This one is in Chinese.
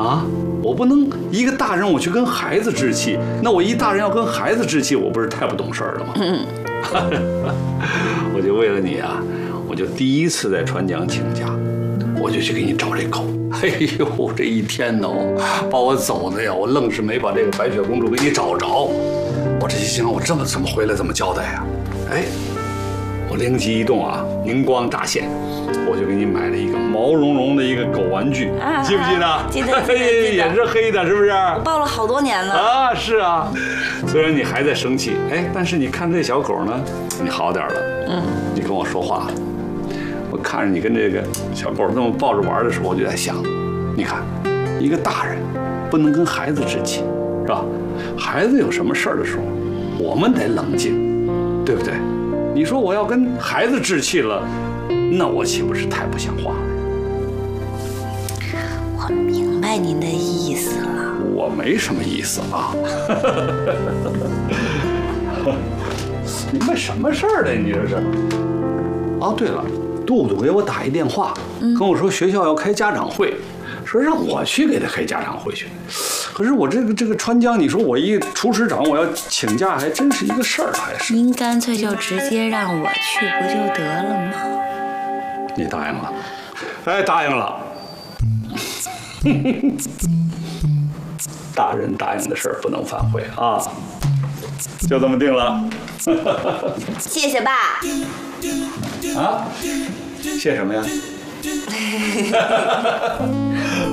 啊，我不能一个大人我去跟孩子置气，那我一大人要跟孩子置气，我不是太不懂事儿了吗？我就为了你啊，我就第一次在川江请假，我就去给你找这狗。哎呦，这一天呢，把我走的呀，我愣是没把这个白雪公主给你找着。我这心想，我怎么回来怎么交代呀？哎，我灵机一动啊，灵光乍现，我就给你买了一个毛茸茸的一个狗玩具，记不记得？ 记得。 也是黑的，是不是？ 抱了好多年了啊，是啊。虽然你还在生气，哎，但是你看这小狗呢，你好点了。你跟我说话。我看着你跟这个小狗这么抱着玩的时候，我就在想，你看，一个大人不能跟孩子置气，是吧？孩子有什么事儿的时候，我们得冷静，对不对？你说我要跟孩子置气了，那我岂不是太不像话了？ 我明白您的意思了。 我没什么意思啊。明白什么事儿呢？你这是？哦，对了。杜杜给我打一电话，跟我说学校要开家长会，说让我去给他开家长会去。可是我这个川江，你说我一厨师长，我要请假，还真是一个事儿，还是。 您干脆就直接让我去不就得了吗？ 你答应了？哎，答应了。大人答应的事儿不能反悔啊，就这么定了。 谢谢爸。 啊？谢什么呀？